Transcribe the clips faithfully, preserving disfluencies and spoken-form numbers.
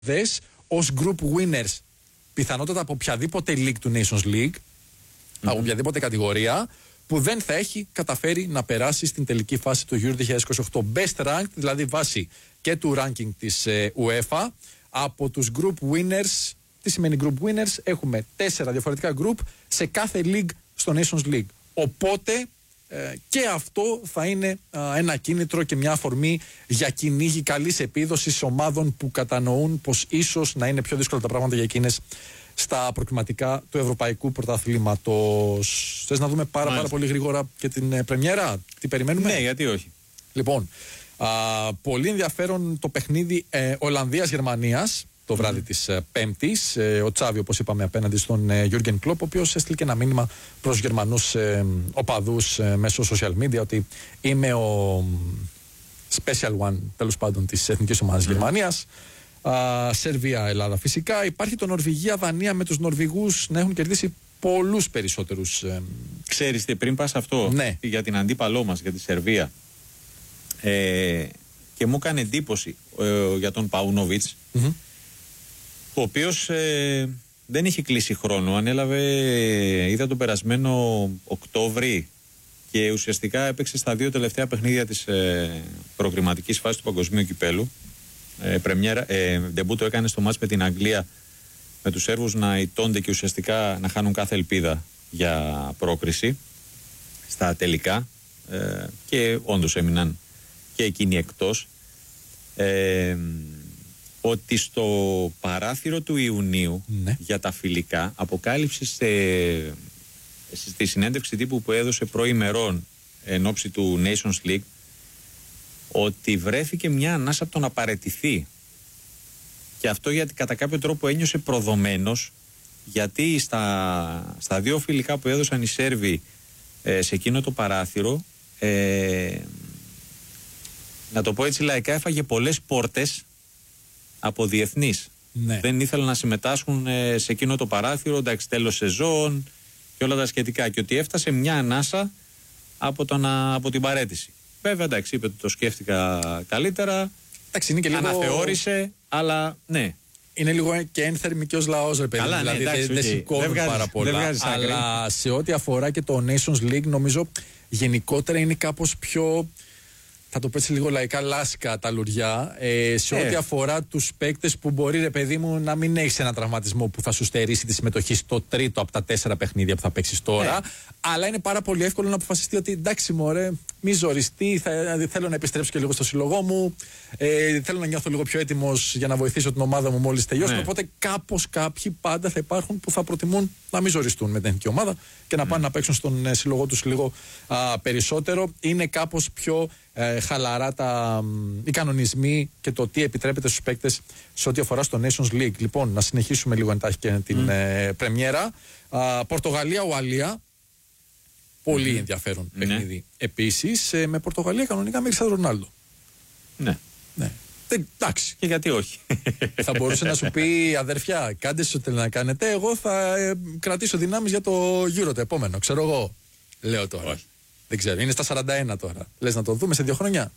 δες ως group winners πιθανότατα από οποιαδήποτε league του Nations League, mm-hmm. από οποιαδήποτε κατηγορία, που δεν θα έχει καταφέρει να περάσει στην τελική φάση του Euro είκοσι είκοσι οκτώ. Best ranked, δηλαδή βάση και του ranking της ε, UEFA, από τους group winners. Τι σημαίνει group winners? Έχουμε τέσσερα διαφορετικά group σε κάθε league στο Nations League. Οπότε ε, και αυτό θα είναι ε, ένα κίνητρο και μια αφορμή για κυνήγι καλής επίδοσης ομάδων που κατανοούν πως ίσως να είναι πιο δύσκολα τα πράγματα για εκείνες στα προκριματικά του Ευρωπαϊκού Πρωταθλήματος. Θες να δούμε πάρα, πάρα πολύ γρήγορα και την ε, πρεμιέρα? Τι περιμένουμε? Ναι, γιατί όχι. Λοιπόν, α, πολύ ενδιαφέρον το παιχνίδι ε, Ολλανδίας-Γερμανίας το βράδυ mm. της ε, Πέμπτης. Ε, ο Τσάβι, όπως είπαμε, απέναντι στον ε, Γιούργεν Κλόπ, ο οποίος έστειλε και ένα μήνυμα προς Γερμανούς ε, οπαδούς ε, μέσω social media ότι είμαι ο special one, τέλος πάντων, της εθνικής ομάδας mm. Γερμανίας. Α, Σερβία, Ελλάδα φυσικά. Υπάρχει το Νορβηγία-Δανία με τους Νορβηγούς να έχουν κερδίσει πολλούς περισσότερους. Ε, Ξέρεις τι, πριν πας αυτό, ναι. για την αντίπαλό μας, για τη Σερβία, ε, και μου έκανε εντύπωση ε, για τον Παούνοβιτς, mm-hmm. ο οποίος ε, δεν είχε κλείσει χρόνο. Ανέλαβε, είδα τον περασμένο Οκτώβρη και ουσιαστικά έπαιξε στα δύο τελευταία παιχνίδια της ε, προκριματικής φάσης του Παγκοσμίου Κυπέλου. Ε, πρεμιέρα, ε, ντεμπούτο έκανε στο μάτς με την Αγγλία, με τους Σέρβους να ηττώνται και ουσιαστικά να χάνουν κάθε ελπίδα για πρόκριση στα τελικά, ε, και όντως έμειναν και εκείνοι εκτός. Ε, ότι στο παράθυρο του Ιουνίου, ναι. για τα φιλικά, αποκάλυψε σε, στη συνέντευξη τύπου που έδωσε προημερών εν ώψη του Nations League, ότι βρέθηκε μια ανάσα από το να παραιτηθεί. Και αυτό γιατί κατά κάποιο τρόπο ένιωσε προδομένος, γιατί στα, στα δύο φιλικά που έδωσαν οι Σέρβοι ε, σε εκείνο το παράθυρο, ε, να το πω έτσι λαϊκά, έφαγε πολλές πόρτες από διεθνείς. Ναι. Δεν ήθελαν να συμμετάσχουν ε, σε εκείνο το παράθυρο, εντάξει, τέλος σεζόν και όλα τα σχετικά. Και ότι έφτασε μια ανάσα από, το να, από την παραίτηση. Βέβαια, εντάξει, είπε ότι το σκέφτηκα καλύτερα. Εντάξει, είναι και λίγο... αναθεώρησε, αλλά ναι. Είναι λίγο και ένθερμη και ως λαός, ρε παιδί. Καλά, ναι, δηλαδή εντάξει, δεν okay. σηκώνουν πάρα πολλά. Αλλά σε ό,τι αφορά και το Nations League, νομίζω γενικότερα είναι κάπως πιο, θα το πέσει λίγο λαϊκά, λάσκα τα λουριά, ε, σε ό,τι ε. αφορά τους παίκτες που μπορεί, ρε παιδί μου, να μην έχεις ένα τραυματισμό που θα σου στερήσει τη συμμετοχή στο τρίτο από τα τέσσερα παιχνίδια που θα παίξεις τώρα. Ε. Αλλά είναι πάρα πολύ εύκολο να αποφασιστεί ότι εντάξει, μωρέ, μη ζοριστεί, θα, θέλω να επιστρέψω και λίγο στο σύλλογό μου, ε, θέλω να νιώθω λίγο πιο έτοιμος για να βοηθήσω την ομάδα μου μόλις τελειώσει. Ναι. Οπότε κάπως κάποιοι πάντα θα υπάρχουν που θα προτιμούν να μην ζοριστούν με την εθνική ομάδα και να πάνε mm. να παίξουν στον ε, σύλλογό τους λίγο α, περισσότερο. Είναι κάπως πιο ε, χαλαρά τα, ε, οι κανονισμοί και το τι επιτρέπεται στους παίκτες σε ό,τι αφορά στο Nations League. Λοιπόν, να συνεχίσουμε λίγο εντάχει και την mm. ε, πρεμιέρα. Πορτογαλία-Ουαλία. Πολύ mm. ενδιαφέρον παιχνίδι. Ναι. Επίσης, ε, με Πορτογαλία κανονικά μέχρι σαν Ρονάλντο. Ναι. ναι. Εντάξει. Και γιατί όχι. Θα μπορούσε να σου πει, αδερφιά, κάντε ό,τι θέλετε να κάνετε. Εγώ θα ε, κρατήσω δυνάμεις για το Euro το επόμενο. Ξέρω εγώ. Λέω τώρα. Όχι. Δεν ξέρω. Είναι στα σαράντα ένα τώρα. Λες να το δούμε σε δύο χρόνια?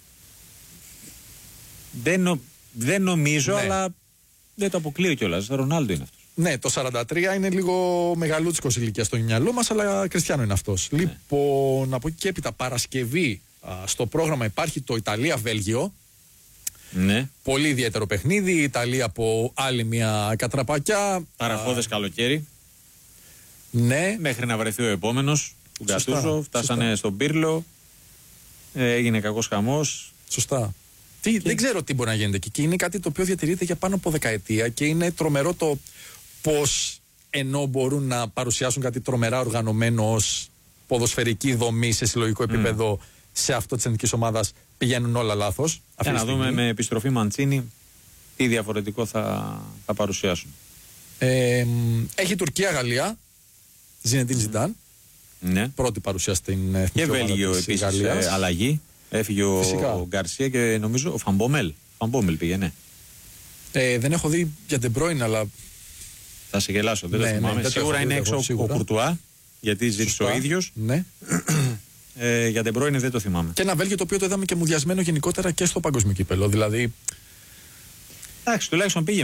Δεν, νο, δεν νομίζω, ναι. αλλά δεν το αποκλείω κιόλας. Ρονάλντο είναι αυτός. Ναι, το σαράντα τρία είναι λίγο μεγαλούτσικος ηλικία στο μυαλό μας, αλλά Κριστιάνο είναι αυτός. Ναι. Λοιπόν, από εκεί και έπειτα, Παρασκευή α, στο πρόγραμμα υπάρχει το Ιταλία-Βέλγιο. Ναι. Πολύ ιδιαίτερο παιχνίδι. Η Ιταλία από άλλη μια κατραπακιά. Παραχώδες καλοκαίρι. Ναι. Μέχρι να βρεθεί ο επόμενος του Γκατούζο. Φτάσανε σωστά. στον Πύρλο. Ε, έγινε κακός χαμός. Σωστά. Τι, και... Δεν ξέρω τι μπορεί να γίνεται εκεί. Και είναι κάτι το οποίο διατηρείται για πάνω από δεκαετία και είναι τρομερό το πώς, ενώ μπορούν να παρουσιάσουν κάτι τρομερά οργανωμένο ως ποδοσφαιρική δομή σε συλλογικό επίπεδο, mm. σε αυτό της εθνικής ομάδας πηγαίνουν όλα λάθος. Για να δούμε με επιστροφή Μαντσίνη τι διαφορετικό θα, θα παρουσιάσουν. Ε, έχει Τουρκία-Γαλλία. Ζινεντίν Ζιντάν. Ναι. Πρώτη παρουσία στην εθνική και ομάδα Βέλγιο της επίσης, ε, αλλαγή. Έφυγε ο, ο Γκαρσία και νομίζω ο Φαμπόμελ. Φαμπόμελ πήγε, ναι. Ε, δεν έχω δει για Den Bruyne, αλλά. Θα σε γελάσω, δεν ναι, το θυμάμαι. Ναι, σίγουρα είναι έξω σίγουρα. ο Κουρτουά, γιατί ζήτησε ο ίδιος. Ναι. ε, για Den Bruyne δεν το θυμάμαι. Και ένα Βέλγιο το οποίο το είδαμε και μουδιασμένο γενικότερα και στο παγκόσμιο κύπελο. Δηλαδή. Εντάξει, τουλάχιστον πήγε